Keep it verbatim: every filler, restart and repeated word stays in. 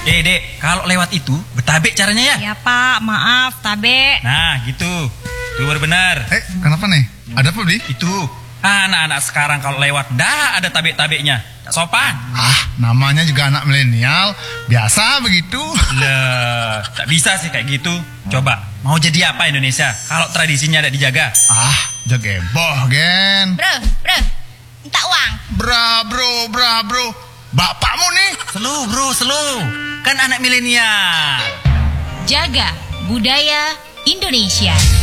Eh, Dek, kalau lewat itu, betabek caranya ya? Ya Pak, maaf, tabe. Nah, gitu. Itu baru benar. Eh, kenapa nih? Ada apa, Bli? Itu. Anak-anak sekarang kalau lewat, dah ada tabek-tabeknya. Tak sopan. Ah, namanya juga anak milenial. Biasa begitu. Lah, tak bisa sih kayak gitu. Coba, mau jadi apa Indonesia kalau tradisinya ada dijaga? Ah, jageboh, Gen. Bro, bro, minta uang. Bra, bro, bra, bro. Bapakmu nih. Slow, bro, slow. Kan anak milenial. Jaga budaya Indonesia.